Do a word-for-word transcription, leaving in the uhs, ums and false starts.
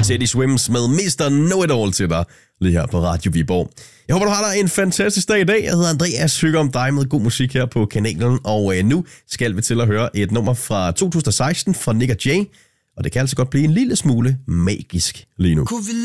Teddy Swims med mister Know-It-All til dig, lige her på Radio Viborg. Jeg håber, du har dig en fantastisk dag i dag. Jeg hedder Andreas Hygger om dig med god musik her på kanalen, og øh, nu skal vi til at høre et nummer fra to tusind og seksten fra Nick og Jay, og det kan altså godt blive en lille smule magisk lige nu. Kunne vi